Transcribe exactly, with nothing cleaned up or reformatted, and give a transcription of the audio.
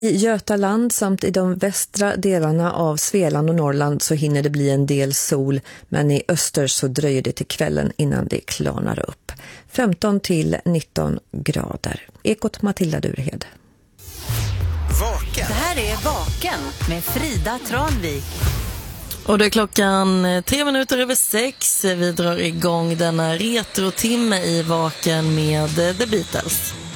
I Götaland samt i de västra delarna av Svealand och Norrland så hinner det bli en del sol, men i öster så dröjer det till kvällen innan det klarnar upp. femton till nitton grader. Ekot Matilda Durhed. Vaken. Det här är Vaken med Frida Tranvik. Och det är klockan tre minuter över sex. Vi drar igång denna retrotimme i Vaken med The Beatles.